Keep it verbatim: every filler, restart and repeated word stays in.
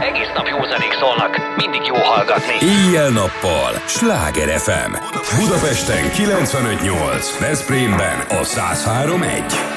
Egész nap jó zenék szólnak, mindig jó hallgatni. Éjjel-nappal Sláger ef em. Budapesten kilencvenöt nyolc, Veszprémben a száz három egy.